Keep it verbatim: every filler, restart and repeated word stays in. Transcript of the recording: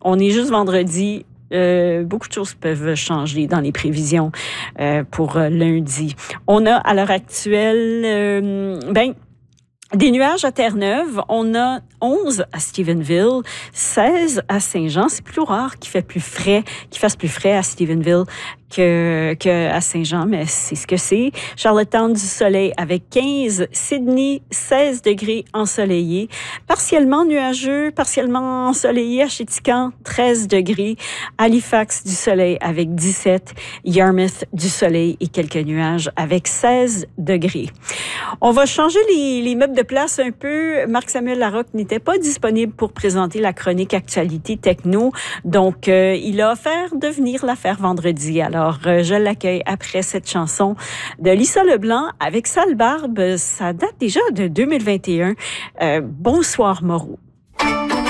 on est juste vendredi. Euh, beaucoup de choses peuvent changer dans les prévisions euh, pour euh, lundi. On a à l'heure actuelle, euh, ben, des nuages à Terre-Neuve. On a onze à Stephenville, seize à Saint-Jean. C'est plus rare qu'il fait plus frais, qu'il fasse plus frais à Stephenville que, que à Saint-Jean, mais c'est ce que c'est. Charlottetown, du soleil avec quinze. Sydney, seize degrés ensoleillés. Partiellement nuageux, partiellement ensoleillé à Chéticamp, treize degrés. Halifax, du soleil avec dix-sept. Yarmouth, du soleil et quelques nuages avec seize degrés. On va changer les, les meubles de place un peu. Marc-Samuel Larocque n'était pas disponible pour présenter la chronique Actualité Techno, donc euh, il a offert de venir la faire vendredi. Alors, Alors, je l'accueille après cette chanson de Lisa Leblanc avec Sale Barbe. Ça date déjà de deux mille vingt et un. Euh, bonsoir, Moreau.